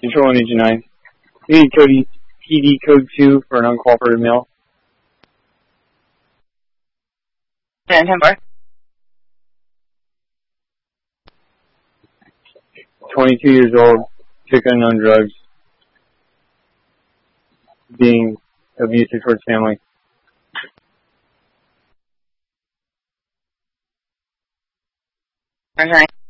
Control on Agent 9. We need PD code 2 for an uncooperative male. 10-4. 22 years old, sick unknown drugs, being abusive towards family. Okay.